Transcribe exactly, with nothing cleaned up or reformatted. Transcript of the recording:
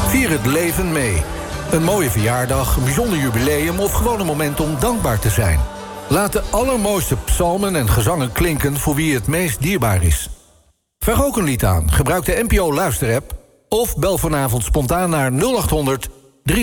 Vier het leven mee. Een mooie verjaardag, een bijzonder jubileum of gewoon een moment om dankbaar te zijn. Laat de allermooiste psalmen en gezangen klinken voor wie het meest dierbaar is. Vraag ook een lied aan, gebruik de N P O Luisterapp of bel vanavond spontaan naar nul acht honderd